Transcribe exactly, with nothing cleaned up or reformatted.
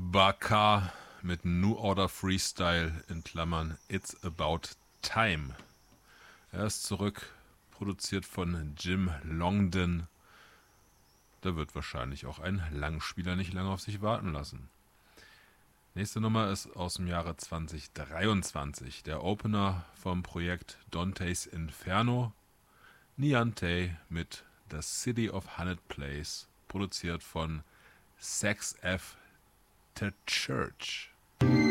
Bakar mit New Order Freestyle in Klammern It's About Time. Er ist zurück, produziert von Jim Longden. Da wird wahrscheinlich auch ein Langspieler nicht lange auf sich warten lassen. Nächste Nummer ist aus dem Jahre zwanzig dreiundzwanzig. Der Opener vom Projekt Dante's Inferno. Niante mit The City of Hundred Place, produziert von Sax F. The Church.